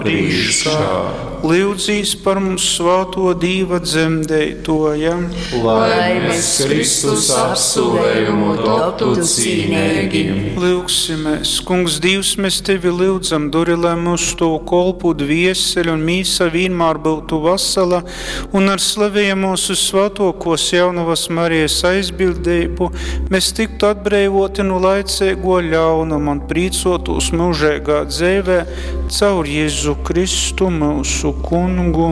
Prīškā. Lūdzīs par mums svāto Dīva dzemdētoja. Lai mēs Kristus apsolējumu dobtu cīnīgi. Lūksimies, Kungs Dievs, mēs Tevi lūdzam, dori, lai mūsu to kolpu dvieseļu un mīsa vienmēr būtu vasala un ar slavējam mūsu svētokos jaunavas Marijas aizbildību, mēs tiktu atbrīvoti no laicīgo ļaunuma un prīcotos mūžīgā dzīvē caur Jēzu Kristu mūsu Kungu.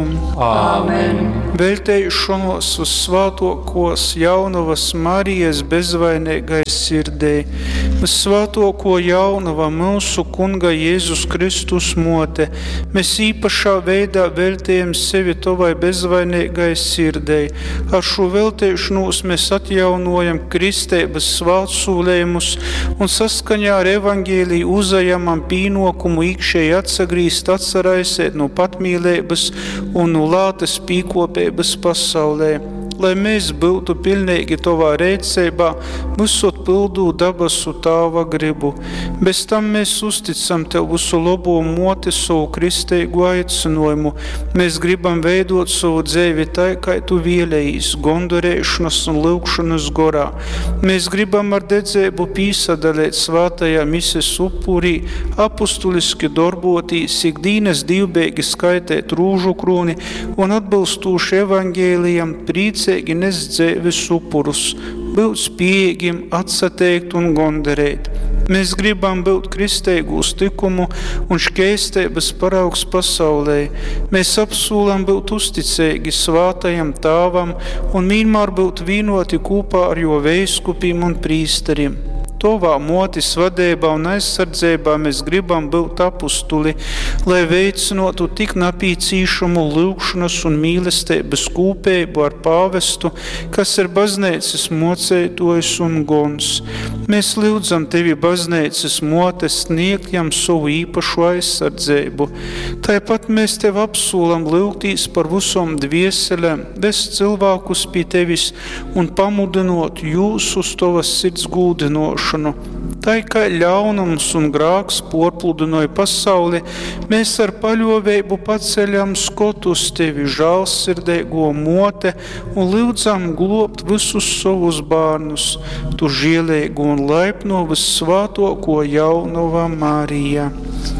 Āmen. Veltējušanos uz svētokos jaunavas Marijas bezvainīgai sirdei, uz svētoko jaunavu mūsu Kunga Jēzus Kristus mote, mēs īpašā veidā veltējam sevi Tavai bezvainīgai sirdei. Ar šo veltēšanos mēs atjaunojam kristības svētsūlējumus un saskaņā ar evangēliju uzajamam pīnokumu iekšēji atsagrīst, atcerēsiet no patmīlības un no lātas pīkopības pasaulē. Lai mēs būtu pilnīgi Tavā rēcībā, visot pildu dabasu Tava gribu. Bez tam mēs uzticam Tev visu labo moti savu kristīgu aicinājumu. Mēs gribam veidot savu dzīvi tā, kā Tu vēlējis, gondorēšanas un lūgšanas gorā. Mēs gribam ar dedzību pīsadalēt svātajā mises upurī, apustuliski darbotīs, ikdienas divbēgi skaitēt rūžu krūni un atbilstūši evangēlijam prīcēt nes dzīves upurus, būt spējīgiem atsateikt un gondarēt. Mēs gribam būt kristīgu tikumu un škeistības paraugs pasaulē. Mēs apsūlam būt uzticīgi svātajam Tāvam un vienmēr būt vienoti kopā ar jo veiskupiem un prīsteriem. Tovā motis vadībā un aizsardzībā mēs gribam būt apustuli, lai veicinotu tik napīcīšumu lūgšanas un mīlestības kūpēbu ar pāvestu, kas ir baznīcas mocētojs un gons. Mēs lūdzam Tevi baznīcas motes sniegtjam savu īpašu aizsardzību. Tāpat mēs Tev apsūlam lūgtīs par visom dvieselēm, vest cilvēkus pie Tevis un pamudinot jūs uz Tavas sirds gūdinošanu. Tā kā ļaunums un grāks porpludinoja pasauli, mēs ar paļovību paceļam skotu uz Tevi žālsirdīgo mote un lūdzam globt visus savus bērnus, Tu žielīgu un laipno vissvātoko jaunava Marija.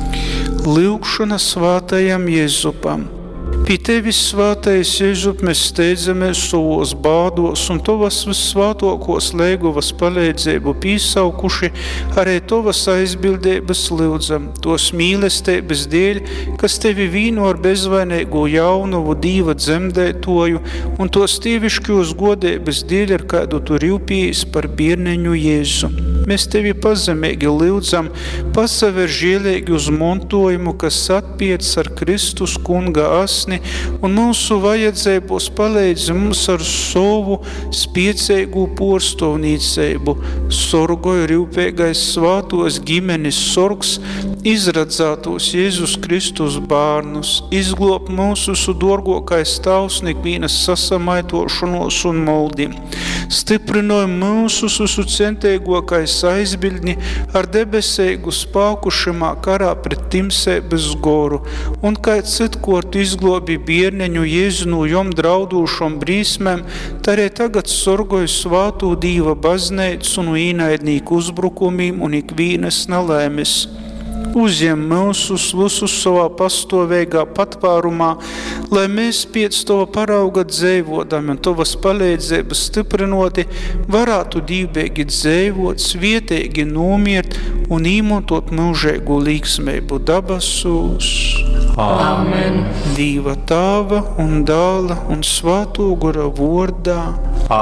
Lūgšana svātajam Jēzupam. Pie Tevis, svātais Jēzup, mēs steidzamies savos bādos un Tavas vissvātokos leiguvas palīdzību pīsaukuši, arī Tavas aizbildības lūdzam, tos mīlestības dēļ, kas Tevi vīno ar bezvainīgu jaunavu Dīva dzemdētoju un tos tīviškos godības dēļ, ar kādu Tu rūpējies par bērneņu Jēzu. Mēs Tevi pazemīgi lūdzam, pasaver žielīgi uz montojumu, kas atpiec ar Kristus Kunga asni, un mūsu vajadzībos palīdz mums ar savu spiecīgu porstovnīcību. Sorgoju rūpīgais svātos ģimenes sorgs, izradzātos Jēzus Kristus bārnus, izglop mūsu sudorgokais tavs nikvīnas sasamaitošanos un moldim. Stiprinoja mūsu susucentīgokais aizbildni ar debeseigu spāku šimā karā pret timsēbes goru, un kā citkort izglobi bierneņu Jēzu no jom draudūšom brīsmēm, tā arī tagad sorgoju svātū Dīva bazneicu no īnaidnīku uzbrukumiem un ikvīnas nelēmes. Uzņem mūsus visus savā pastovēgā patvārumā, lai mēs pēc Tava parauga dzēvodami un Tavas palīdzības stiprinoti varētu dīvbēgi dzēvot, svietīgi nomiert un īmotot mūžēgu līksmeibu dabasūs. Amen. Dīva Tāva un Dāla un Svātū Gora vordā.